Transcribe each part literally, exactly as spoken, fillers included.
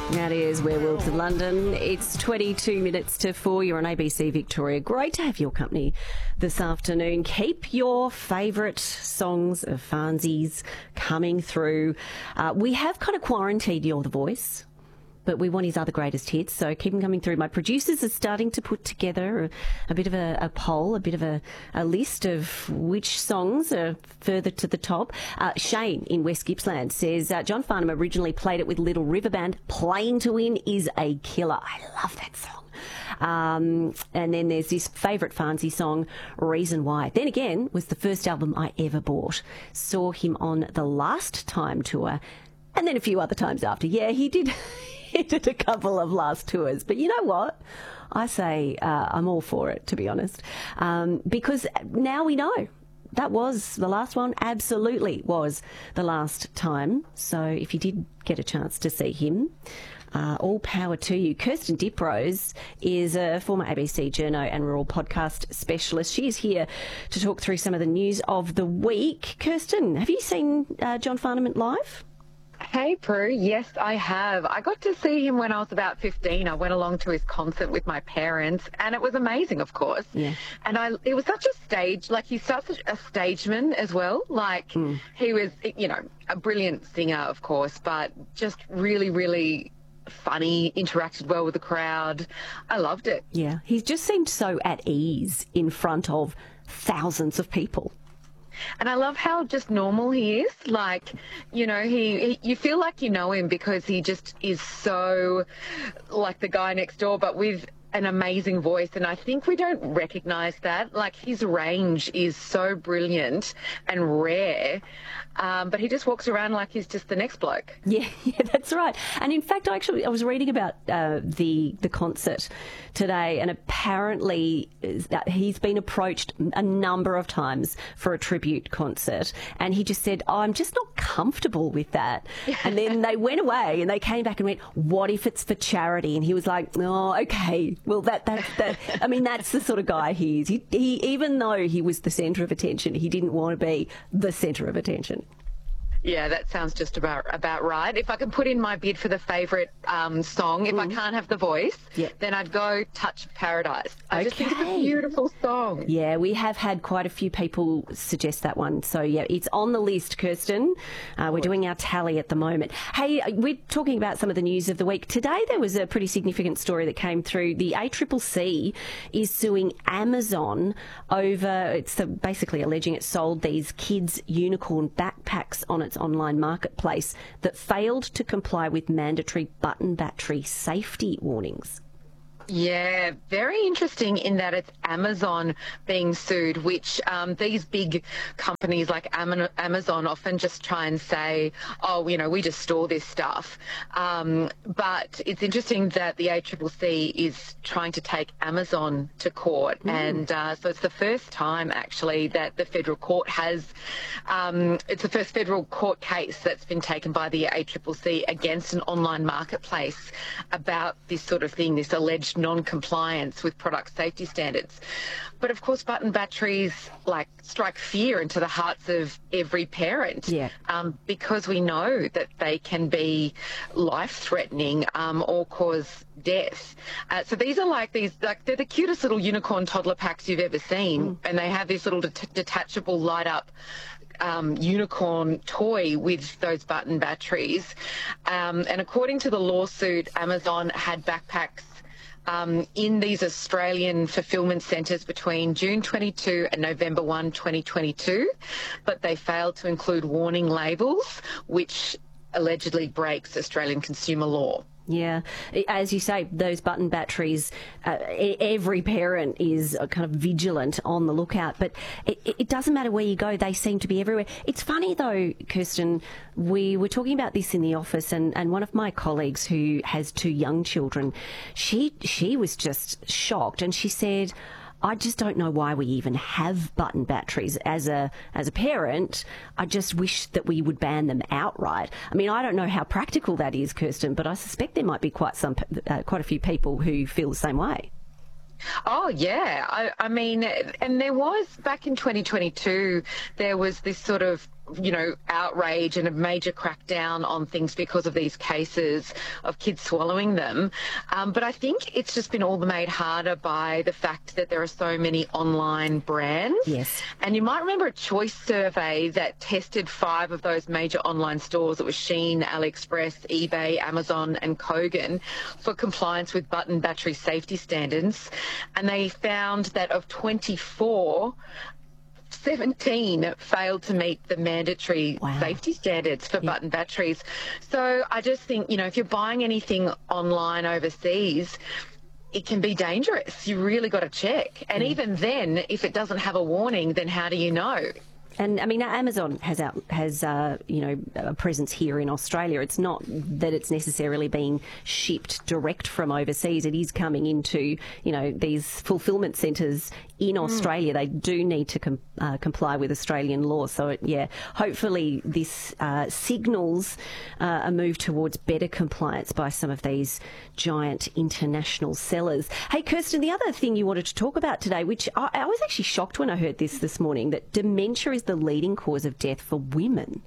That is Werewolves of London. It's twenty-two minutes to four. You're on A B C Victoria. Great to have your company this afternoon. Keep your favourite songs of Farnsey's coming through. Uh, we have kind of quarantined You're the Voice, but we want his other greatest hits, so keep them coming through. My producers are starting to put together a, a bit of a, a poll, a bit of a, a list of which songs are further to the top. Uh, Shane in West Gippsland says, uh, John Farnham originally played it with Little River Band. Playing to Win is a killer. I love that song. Um, and then there's this favourite Farnsey song, Reason Why. Then again, was the first album I ever bought. Saw him on the Last Time tour, and then a few other times after. Yeah, he did... He did a couple of last tours, but you know what? I say uh, I'm all for it, to be honest, um, because now we know that was the last one. Absolutely was the last time. So if you did get a chance to see him, uh, all power to you. Kirsten Diprose is a former A B C journo and rural podcast specialist. She is here to talk through some of the news of the week. Kirsten, have you seen uh, John Farnham live? Hey, Prue. Yes, I have. I got to see him when I was about fifteen. I went along to his concert with my parents, and it was amazing, of course. Yeah. And I, it was such a stage, like he's such a stageman as well. Like mm. he was, you know, a brilliant singer, of course, but just really, really funny, interacted well with the crowd. I loved it. Yeah. He just seemed so at ease in front of thousands of people. And I love how just normal he is. Like, you know, he, he you feel like you know him because he just is so like the guy next door, but with an amazing voice. And I think we don't recognise that. Like, his range is so brilliant and rare, um, but he just walks around like he's just the next bloke. Yeah, yeah, that's right. And in fact, I actually I was reading about uh, the the concert today, and apparently he's been approached a number of times for a tribute concert, and he just said, oh, I'm just not comfortable with that. And then they went away and they came back and went, what if it's for charity? And he was like, oh, okay. Well, that, that, that I mean, that's the sort of guy he is. He, he, even though he was the centre of attention, he didn't want to be the centre of attention. Yeah, that sounds just about about right. If I can put in my bid for the favourite um, song, if mm. I can't have the voice, yep. then I'd go Touch of Paradise. I okay. just think it's a beautiful song. Yeah, we have had quite a few people suggest that one. So, yeah, it's on the list, Kirsten. Uh, we're doing our tally at the moment. Hey, we're talking about some of the news of the week. Today there was a pretty significant story that came through. The A C C C is suing Amazon over, it's basically alleging it sold these kids' unicorn backpacks on its online marketplace that failed to comply with mandatory button battery safety warnings. Yeah, very interesting in that it's Amazon being sued, which um, these big companies like Amazon often just try and say, oh, you know, we just store this stuff. Um, but it's interesting that the A C C C is trying to take Amazon to court. Mm. And uh, so it's the first time, actually, that the federal court has, um, it's the first federal court case that's been taken by the A C C C against an online marketplace about this sort of thing, this alleged non-compliance with product safety standards. But of course, button batteries like strike fear into the hearts of every parent, yeah. um, because we know that they can be life-threatening um, or cause death. Uh, so these are like these, like they're the cutest little unicorn toddler packs you've ever seen, mm. and they have this little det- detachable light-up Um, unicorn toy with those button batteries. Um, and according to the lawsuit, Amazon had backpacks um, in these Australian fulfilment centres between June twenty-two and November first, twenty twenty-two, but they failed to include warning labels, which allegedly breaks Australian consumer law. Yeah, as you say, those button batteries, uh, every parent is kind of vigilant on the lookout, but it, it doesn't matter where you go, they seem to be everywhere. It's funny though, Kirsten, we were talking about this in the office, and, and one of my colleagues who has two young children, she she was just shocked, and she said, I just don't know why we even have button batteries. As a as a parent, I just wish that we would ban them outright. I mean, I don't know how practical that is, Kirsten, but I suspect there might be quite some uh, quite a few people who feel the same way. Oh, yeah. I, I mean, and there was, back in twenty twenty-two, there was this sort of you know, outrage and a major crackdown on things because of these cases of kids swallowing them. Um, but I think it's just been all made harder by the fact that there are so many online brands. Yes. And you might remember a Choice survey that tested five of those major online stores. It was Shein, AliExpress, eBay, Amazon and Kogan for compliance with button battery safety standards. And they found that of twenty-four, seventeen failed to meet the mandatory wow. safety standards for yeah. button batteries. So I just think, you know, if you're buying anything online overseas, it can be dangerous. You really got to check. And mm. even then, if it doesn't have a warning, then how do you know? And I mean, Amazon has out, has uh, you know, a presence here in Australia. It's not that it's necessarily being shipped direct from overseas. It is coming into, you know, these fulfilment centres in mm. Australia. They do need to com- uh, comply with Australian law. So it, yeah, hopefully this uh, signals uh, a move towards better compliance by some of these giant international sellers. Hey, Kirsten, the other thing you wanted to talk about today, which I, I was actually shocked when I heard this this morning, that dementia is the leading cause of death for women.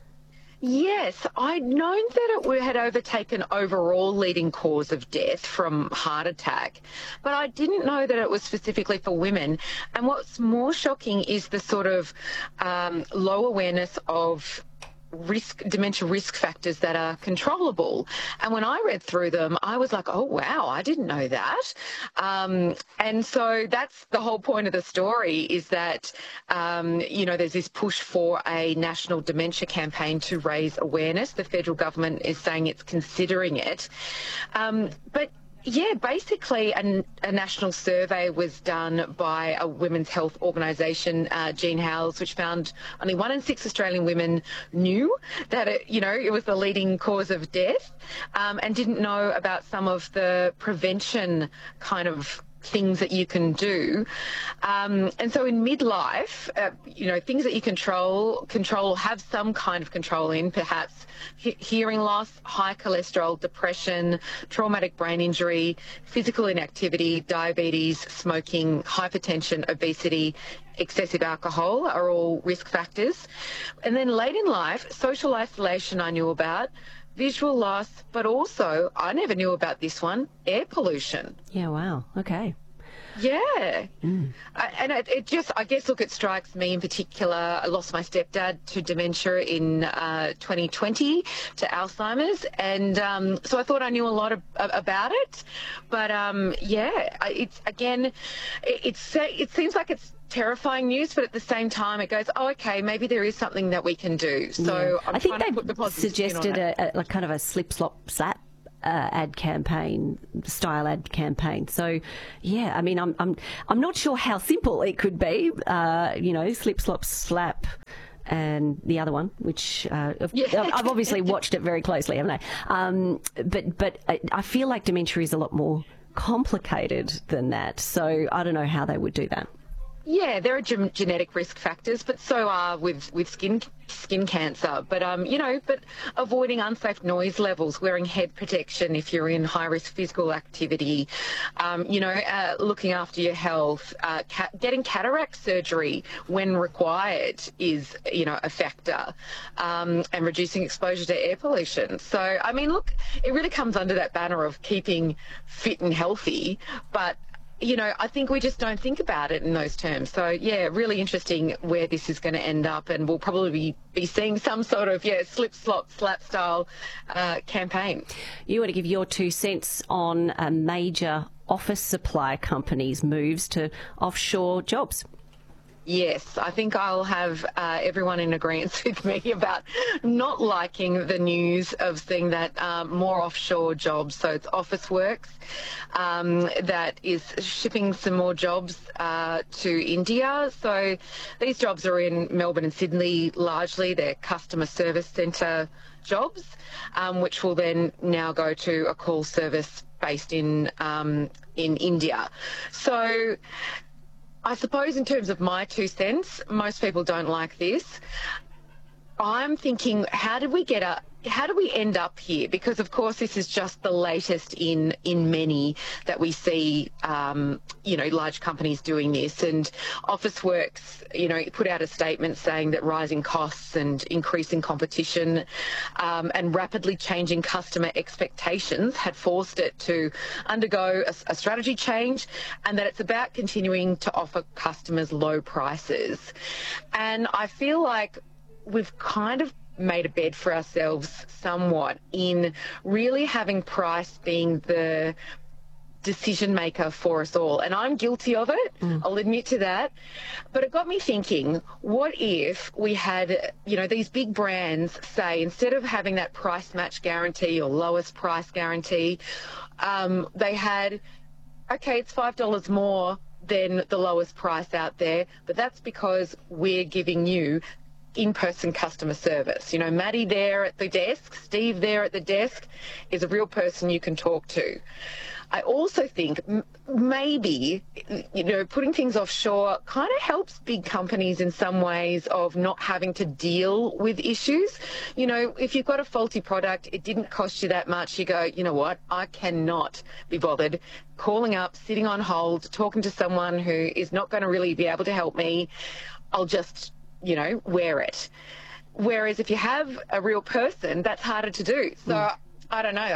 Yes, I'd known that it had overtaken overall leading cause of death from heart attack, but I didn't know that it was specifically for women. And what's more shocking is the sort of um, low awareness of risk, dementia risk factors that are controllable. And when I read through them, I was like, oh, wow, I didn't know that. Um, and so that's the whole point of the story, is that, um, you know, there's this push for a national dementia campaign to raise awareness. The federal government is saying it's considering it. Um, but Yeah, basically a, a national survey was done by a women's health organisation, uh, Jean Howells, which found only one in six Australian women knew that it, you know, it was the leading cause of death, um, and didn't know about some of the prevention kind of things that you can do. Um, and so in midlife, uh, you know, things that you control, control, have some kind of control in, perhaps he- hearing loss, high cholesterol, depression, traumatic brain injury, physical inactivity, diabetes, smoking, hypertension, obesity, excessive alcohol are all risk factors. And then late in life, social isolation I knew about, visual loss, but also, I never knew about this one, air pollution. Yeah, wow. Okay. Yeah. Mm. I, and it, it just, I guess, look, it strikes me in particular. I lost my stepdad to dementia in uh, twenty twenty to Alzheimer's. And um, so I thought I knew a lot of, about it. But um, yeah, it's, again, it, it's, it seems like it's terrifying news, but at the same time it goes, oh, okay, maybe there is something that we can do. So yeah. I'm I think trying to they put the positive suggested spin on a, a, a kind of a slip slop slap uh, ad campaign, style ad campaign. So yeah, I mean, I'm I'm I'm not sure how simple it could be. Uh, you know, slip slop slap. And the other one, which uh, yeah. I've obviously watched it very closely, haven't I? Um, but but I feel like dementia is a lot more complicated than that. So I don't know how they would do that. Yeah, there are ge- genetic risk factors, but so are with, with skin skin cancer. But, um, you know, but avoiding unsafe noise levels, wearing head protection if you're in high-risk physical activity, um, you know, uh, looking after your health, uh, ca- getting cataract surgery when required is, you know, a factor, um, and reducing exposure to air pollution. So, I mean, look, it really comes under that banner of keeping fit and healthy, but you know, I think we just don't think about it in those terms. So, yeah, really interesting where this is going to end up, and we'll probably be, be seeing some sort of, yeah, slip, slop, slap style uh, campaign. You want to give your two cents on a major office supply company's moves to offshore jobs? Yes, I think I'll have uh, everyone in agreement with me about not liking the news of seeing that um, more offshore jobs. So it's Officeworks um, that is shipping some more jobs uh, to India. So these jobs are in Melbourne and Sydney largely. They're customer service centre jobs, um, which will then now go to a call service based in um, in India. So I suppose in terms of my two cents, most people don't like this. I'm thinking, how did we get a, how do we end up here? Because, of course, this is just the latest in in many that we see, um, you know, large companies doing this. And Officeworks, you know, put out a statement saying that rising costs and increasing competition um, and rapidly changing customer expectations had forced it to undergo a, a strategy change, and that it's about continuing to offer customers low prices. And I feel like we've kind of made a bed for ourselves somewhat in really having price being the decision maker for us all. And I'm guilty of it. Mm. I'll admit to that. But it got me thinking, what if we had, you know, these big brands say, instead of having that price match guarantee or lowest price guarantee, um, they had, okay, it's five dollars more than the lowest price out there, but that's because we're giving you in-person customer service. You know, Maddie there at the desk, Steve there at the desk is a real person you can talk to. I also think m- maybe, you know, putting things offshore kind of helps big companies in some ways of not having to deal with issues. You know, if you've got a faulty product, it didn't cost you that much, you go, you know what, I cannot be bothered calling up, sitting on hold, talking to someone who is not going to really be able to help me. I'll just, you know, wear it. Whereas if you have a real person, that's harder to do. So mm. I don't know.